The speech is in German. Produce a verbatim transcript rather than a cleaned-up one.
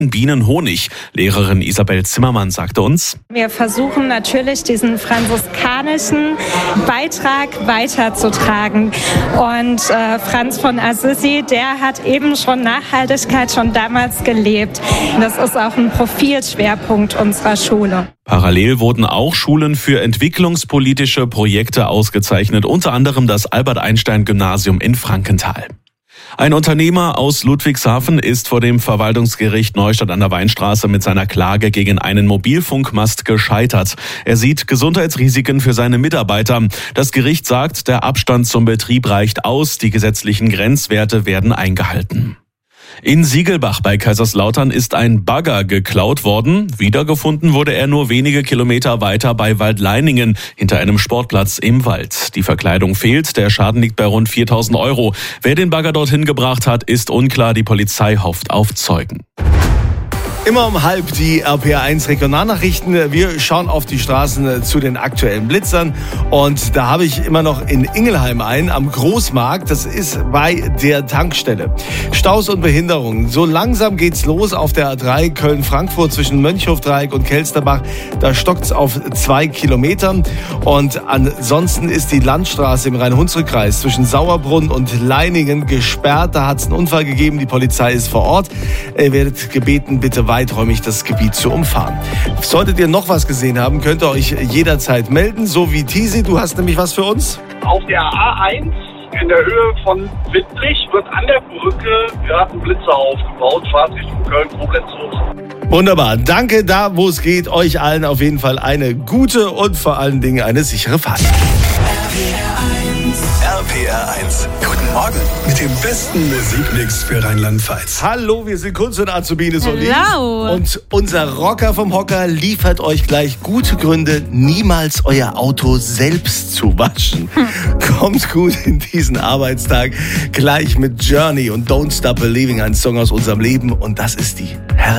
Bienen, Honig. Lehrerin Isabel Zimmermann sagte uns: Wir versuchen natürlich, diesen franziskanischen Beitrag weiterzutragen. Und äh, Franz von Assisi, der hat eben schon Nachhaltigkeit schon damals gelebt. Das ist auch ein Profilschwerpunkt unserer Schule. Parallel wurden auch Schulen für entwicklungspolitische Projekte ausgezeichnet, unter anderem das Albert-Einstein-Gymnasium in Frankenthal. Ein Unternehmer aus Ludwigshafen ist vor dem Verwaltungsgericht Neustadt an der Weinstraße mit seiner Klage gegen einen Mobilfunkmast gescheitert. Er sieht Gesundheitsrisiken für seine Mitarbeiter. Das Gericht sagt, der Abstand zum Betrieb reicht aus, die gesetzlichen Grenzwerte werden eingehalten. In Siegelbach bei Kaiserslautern ist ein Bagger geklaut worden. Wiedergefunden wurde er nur wenige Kilometer weiter bei Waldleiningen, hinter einem Sportplatz im Wald. Die Verkleidung fehlt, der Schaden liegt bei rund viertausend Euro. Wer den Bagger dorthin gebracht hat, ist unklar. Die Polizei hofft auf Zeugen. Immer um halb die R P R eins Regionalnachrichten. Wir schauen auf die Straßen zu den aktuellen Blitzern. Und da habe ich immer noch in Ingelheim einen am Großmarkt. Das ist bei der Tankstelle. Staus und Behinderungen. So langsam geht's los auf der A drei Köln-Frankfurt zwischen Mönchhofdreieck und Kelsterbach. Da stockt's auf zwei Kilometern. Und ansonsten ist die Landstraße im Rhein-Hunsrück-Kreis zwischen Sauerbrunn und Leiningen gesperrt. Da hat's einen Unfall gegeben. Die Polizei ist vor Ort. Ihr werdet gebeten, bitte weiträumig das Gebiet zu umfahren. Solltet ihr noch was gesehen haben, könnt ihr euch jederzeit melden, so wie Tisi. Du hast nämlich was für uns? Auf der A eins in der Höhe von Wittrich wird an der Brücke gerade ein Blitzer aufgebaut, fahrt Richtung Köln-Koblenz los. Wunderbar. Danke, da wo es geht. Euch allen auf jeden Fall eine gute und vor allen Dingen eine sichere Fahrt. R P R eins. Guten Morgen mit dem besten Musikmix für Rheinland-Pfalz. Hallo, wir sind Kunst und Azubine Solis. Hallo. Und unser Rocker vom Hocker liefert euch gleich gute Gründe, niemals euer Auto selbst zu waschen. Hm. Kommt gut in diesen Arbeitstag. Gleich mit Journey und Don't Stop Believing, ein Song aus unserem Leben. Und das ist die Herr